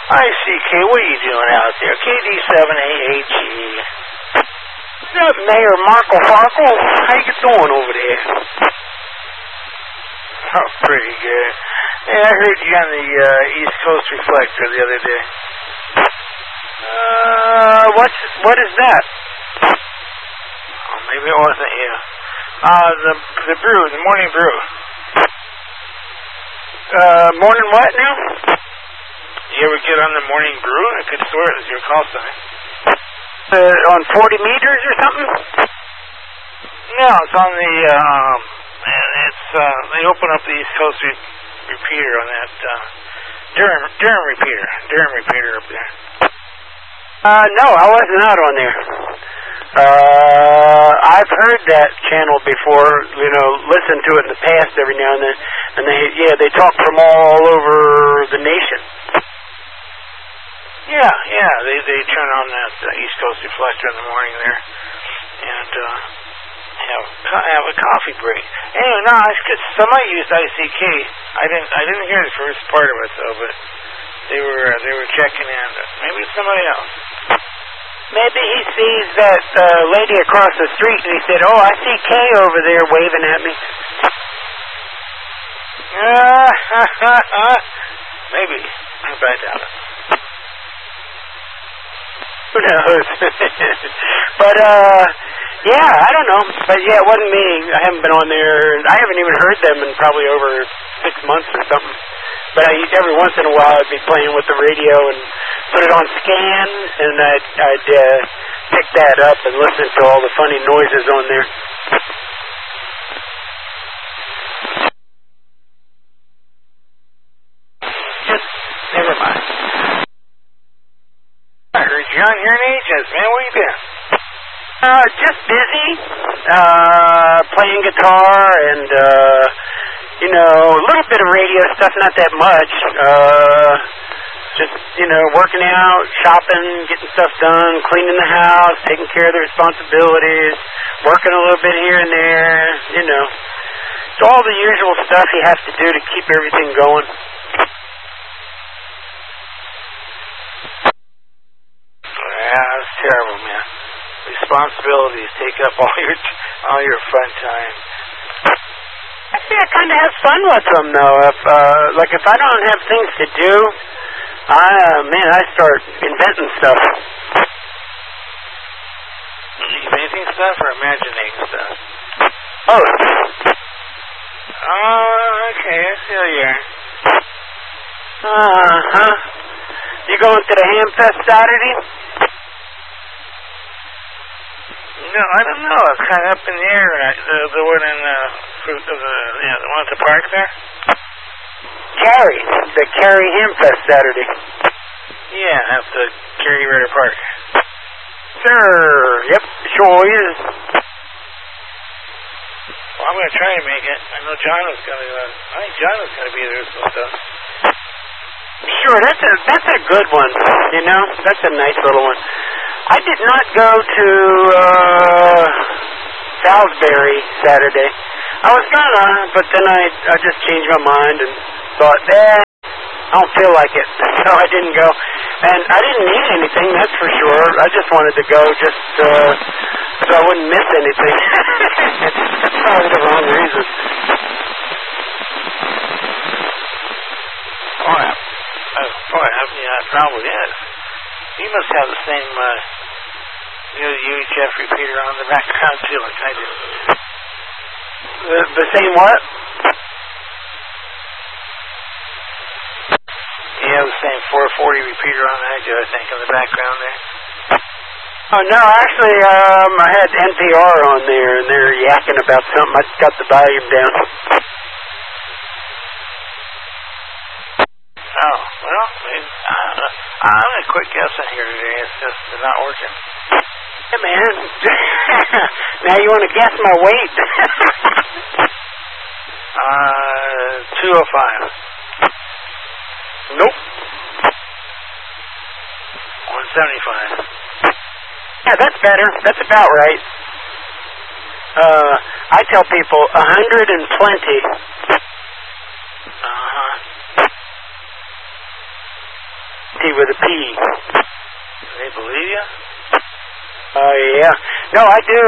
ICK, what are you doing out there? KD7AAG. What's up, Mayor Markle Farkle? How you doing over there? Oh, pretty good. Yeah, I heard you on the East Coast Reflector the other day. What is that? Oh, maybe it wasn't you. The brew, the morning brew. Morning what now? You ever get on the morning brew? I could swear it was your call sign. On 40 meters or something? No, it's on the, they open up the East Coast repeater on that, Durham repeater up there. No, I wasn't out on there. I've heard that channel before, listened to it in the past every now and then, and they talk from all over the nation. Yeah, they turn on that East Coast Reflector in the morning there, and have a coffee break. Anyway, no, it's good. Somebody used ICK. I didn't hear the first part of it though, but they were checking in. Maybe it's somebody else. Maybe he sees that lady across the street and he said, "Oh, I see Kay over there waving at me." Maybe. I doubt it. Who knows? But, yeah, I don't know. But, yeah, it wasn't me. I haven't been on there. I haven't even heard them in probably over 6 months or something. But every once in a while I'd be playing with the radio and put it on scan, and I'd pick that up and listen to all the funny noises on there. Just, never mind. I heard you on Hearing Ages, man. Where you been? Just busy, playing guitar and, a little bit of radio stuff, not that much. Just, working out, shopping, getting stuff done, cleaning the house, taking care of the responsibilities, working a little bit here and there, It's all the usual stuff you have to do to keep everything going. Yeah, it's terrible, man. Responsibilities take up all your fun time. I think I kind of have fun with them, though. If I don't have things to do, I start inventing stuff. Inventing stuff or imagining stuff? Both. Oh, okay, I feel you. Uh-huh. You going to the Hamfest Saturday? No, I don't know. It's kind of up in the air. The one in the one at the park there. The Cary Hamfest Saturday. Yeah, at the Cary River Park. Sure. Yep, sure is. Well, I'm going to try to make it. I know John was going to. I think John was going to be there or stuff. Sure, that's a good one. That's a nice little one. I did not go to Salisbury Saturday. I was gonna, but then I just changed my mind and thought, I don't feel like it, so I didn't go. And I didn't need anything, that's for sure. I just wanted to go just so I wouldn't miss anything. That's probably the wrong reason. Yeah, probably is. You must have the same UHF repeater on the background too, like I do. The same what? Yeah, the same 440 repeater on that, I think, in the background there. Oh, no, actually, I had NPR on there, and they're yakking about something. I got the volume down. Oh, well, I'm going to quit guessing here today. It's just not working. Hey, man. Now you want to guess my weight? 205. Nope. 175. Yeah, that's better. That's about right. I tell people 120. Plenty with a P. They believe you? Yeah. No, I do.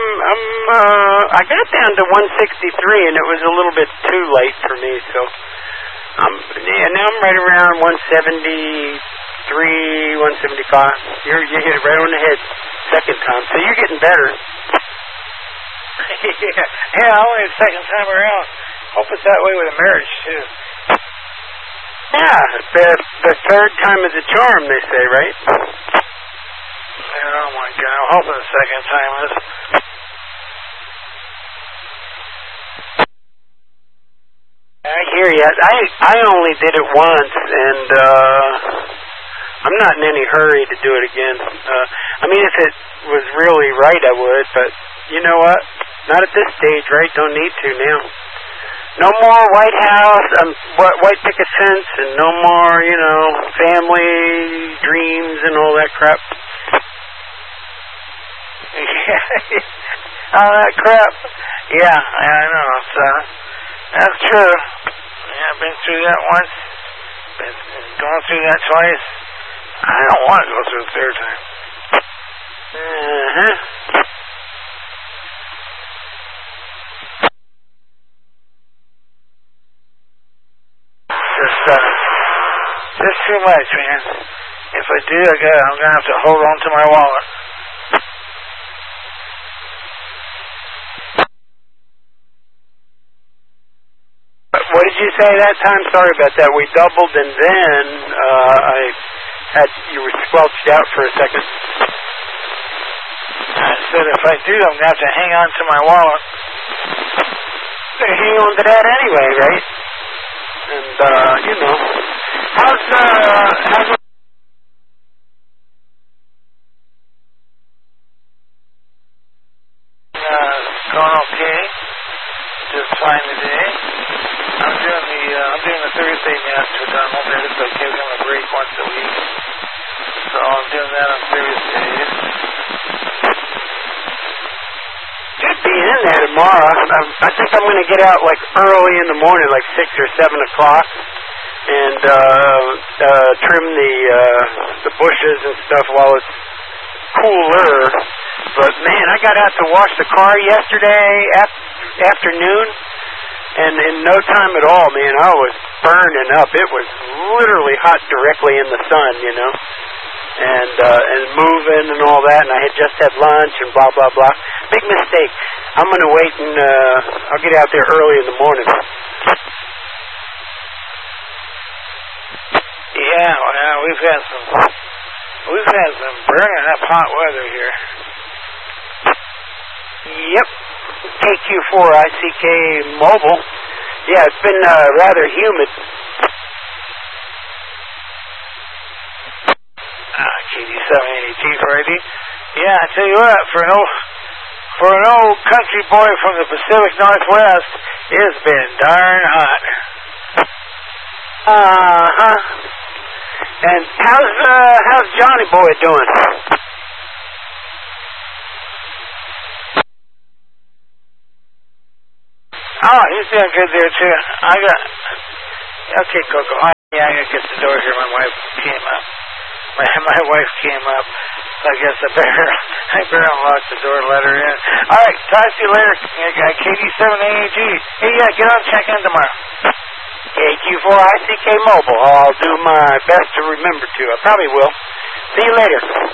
I got down to 163, and it was a little bit too late for me, so... now I'm right around 173, 175. You hit it right on the head second time, so you're getting better. Yeah, only the second time around. Hope it's that way with a marriage, too. Yeah, the third time is a charm, they say, right? Oh, my God. I'm hoping the second time is. I hear you. I only did it once, and I'm not in any hurry to do it again. I mean, if it was really right, I would, but you know what? Not at this stage, right? Don't need to now. No more White House, white picket fence, and no more, family dreams and all that crap. All that crap. Yeah, I know. That's true. Yeah, I've been through that once. Been gone through that twice. I don't want to go through the third time. Uh-huh. Just too much, man. If I do, I'm gonna have to hold on to my wallet. What did you say that time? Sorry about that. We doubled, and then you were squelched out for a second. I said if I do, I'm gonna have to hang on to my wallet. Hang on to that anyway, right? And how's going okay. Just fine today. I'm doing the Thursday mass for Don Holbert. It's okay. We're going to break once a week. So I'm doing that on Thursdays. Should be in there tomorrow. I think I'm going to get out like early in the morning, like 6 or 7 o'clock, and trim the bushes and stuff while it's cooler. But man, I got out to wash the car yesterday afternoon, and in no time at all, man, I was burning up. It was literally hot directly in the sun, and moving and all that, and I had just had lunch and blah, blah, blah. Big mistake. I'm going to wait, and I'll get out there early in the morning. Yeah, well, we've had some burning up hot weather here. Yep. KQ4ICK Mobile. Yeah, it's been rather humid. KD780G for ID. Yeah, I tell you what, for an old country boy from the Pacific Northwest, it's been darn hot. Uh-huh. And how's Johnny Boy doing? Oh, he's doing good there too. Okay, Coco. I gotta get the door here. My wife came up. My wife came up. I guess I better unlock the door and let her in. All right, talk to you later. KD7AG. Hey, yeah, get on, check in tomorrow. KQ4ICK Mobile. I'll do my best to remember to. I probably will. See you later.